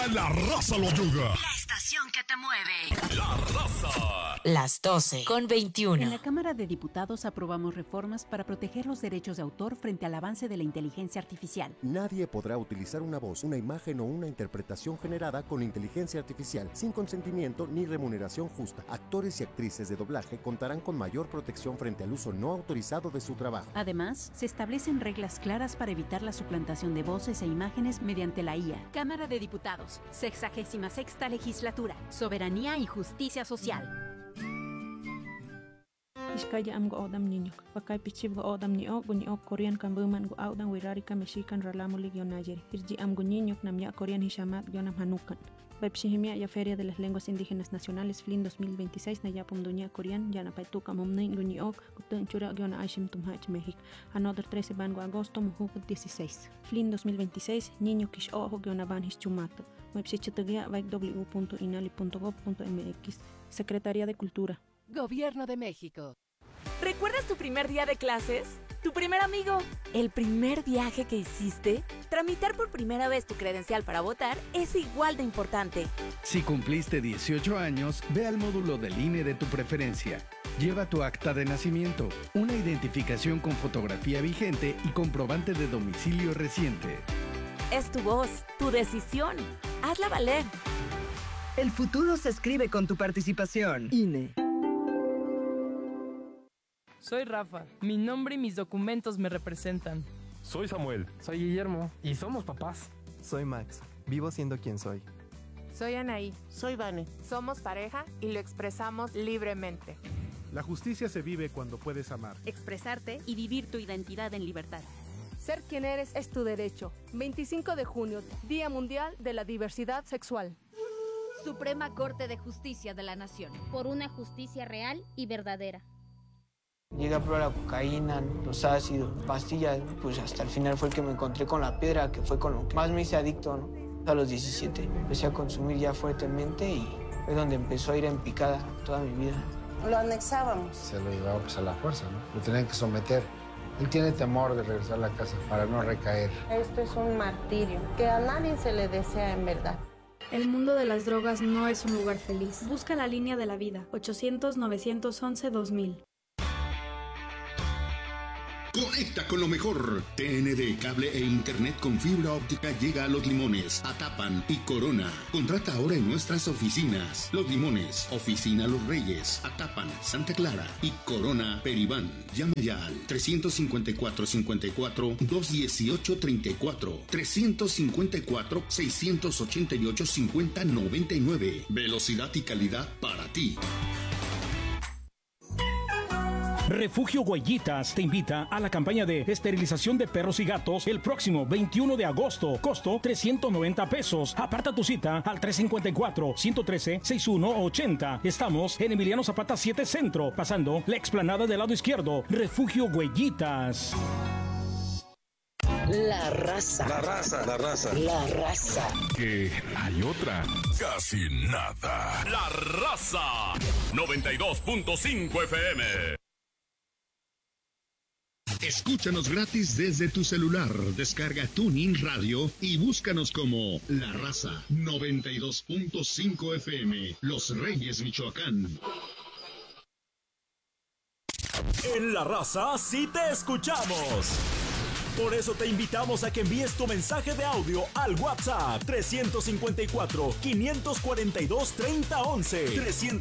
Llega La Raza lo Yuga. La estación que te mueve. La Raza. Las 12:21. En la Cámara de Diputados aprobamos reformas para proteger los derechos de autor frente al avance de la inteligencia artificial. Nadie podrá utilizar una voz, una imagen o una interpretación generada con inteligencia artificial sin consentimiento ni remuneración justa. Actores y actrices de doblaje contarán con mayor protección frente al uso no autorizado de su trabajo. Además, se establecen reglas claras para evitar la suplantación de voces e imágenes mediante la IA. Cámara de Diputados, 66ª Legislatura, Soberanía y Justicia Social. Iskaya am go odam niño, pakai pichib go odam niok Korean kambuman go audan wirarika mexican ralamulig yonayer. Irji am go niño namya Korean hishamat yonam hanukan. Pepsihimia ya Feria de las Lenguas Indígenas Nacionales FLIN 2026 Nayapum Duña Korean Yanapaituka Momnein Guñiok Kutunchura Giona Ashim Tumhach México. Another 13 Bango Agosto Mujuk 16. FLIN 2026 Niño Kish Ojo Giona Ban Hischumato. Website www.inali.gov.mx. Secretaría de Cultura. Gobierno de México. ¿Recuerdas tu primer día de clases? ¿Tu primer amigo? ¿El primer viaje que hiciste? Tramitar por primera vez tu credencial para votar es igual de importante. Si cumpliste 18 años, ve al módulo del INE de tu preferencia. Lleva tu acta de nacimiento, una identificación con fotografía vigente y comprobante de domicilio reciente. Es tu voz, tu decisión. Hazla valer. El futuro se escribe con tu participación. INE. Soy Rafa. Mi nombre y mis documentos me representan. Soy Samuel. Soy Guillermo. Y somos papás. Soy Max. Vivo siendo quien soy. Soy Anaí. Soy Vane. Somos pareja y lo expresamos libremente. La justicia se vive cuando puedes amar, expresarte y vivir tu identidad en libertad. Ser quien eres es tu derecho. 25 de junio, Día Mundial de la Diversidad Sexual. Suprema Corte de Justicia de la Nación. Por una justicia real y verdadera. Llegué a probar la cocaína, los ácidos, pastillas, pues hasta el final fue el que me encontré con la piedra, que fue con lo que más me hice adicto, ¿no? A los 17 empecé a consumir ya fuertemente y fue donde empezó a ir en picada toda mi vida. Lo anexábamos. Se lo llevaba pues a la fuerza, ¿no? Lo tenían que someter. Él tiene temor de regresar a la casa para no recaer. Esto es un martirio que a nadie se le desea en verdad. El mundo de las drogas no es un lugar feliz. Busca la línea de la vida. 800-911-2000. Conecta con lo mejor. TND, cable e internet con fibra óptica llega a Los Limones, Atapan y Corona. Contrata ahora en nuestras oficinas. Los Limones, Oficina Los Reyes, Atapan, Santa Clara y Corona Peribán. Llame ya al 354-218-34, 354-688-5099. Velocidad y calidad para ti. Refugio Huellitas te invita a la campaña de esterilización de perros y gatos el próximo 21 de agosto. Costo 390 pesos. Aparta tu cita al 354-113-6180. Estamos en Emiliano Zapata 7 Centro, pasando la explanada del lado izquierdo. Refugio Huellitas. La raza. La raza. La raza. La raza. Que hay otra. Casi nada. La raza. 92.5 FM. Escúchanos gratis desde tu celular. Descarga TuneIn Radio y búscanos como La Raza 92.5 FM, Los Reyes, Michoacán. En La Raza sí te escuchamos. Por eso te invitamos a que envíes tu mensaje de audio al WhatsApp 354-542-3011.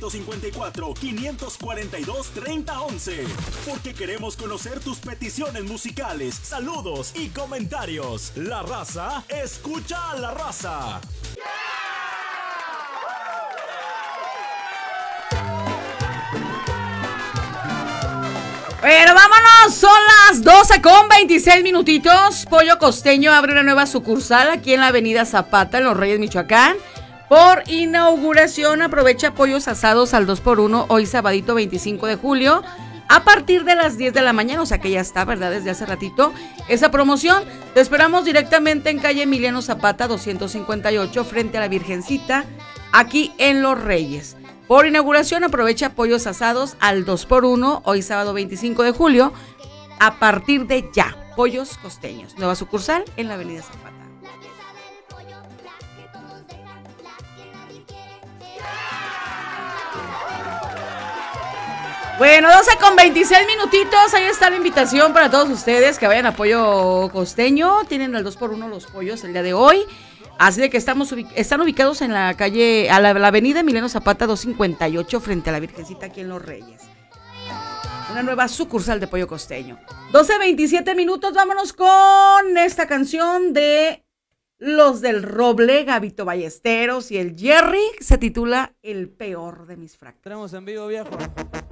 354-542-3011. Porque queremos conocer tus peticiones musicales, saludos y comentarios. La Raza, escucha a La Raza. Pero vámonos, son las 12:26. Pollo Costeño abre una nueva sucursal aquí en la avenida Zapata, en Los Reyes, Michoacán. Por inauguración, aprovecha pollos asados al 2x1 hoy sabadito 25 de julio a partir de las 10 de la mañana, o sea que ya está, ¿verdad? Desde hace ratito esa promoción. Te esperamos directamente en calle Emiliano Zapata 258 frente a la Virgencita, aquí en Los Reyes. Por inauguración, aprovecha pollos asados al 2x1 hoy sábado 25 de julio a partir de ya. Pollos Costeños, nueva sucursal en la avenida Zapata. Bueno, 12:26 minutitos. Ahí está la invitación para todos ustedes que vayan a Pollo Costeño. Tienen el 2x1 los pollos el día de hoy. Así de que están ubicados en la calle, la avenida Emiliano Zapata 258, frente a la Virgencita aquí en Los Reyes. Una nueva sucursal de Pollo Costeño. 12:27 minutos. Vámonos con esta canción de Los del Roble, Gabito Ballesteros y el Jerry. Se titula El peor de mis fracturas. Tenemos en vivo, viejo.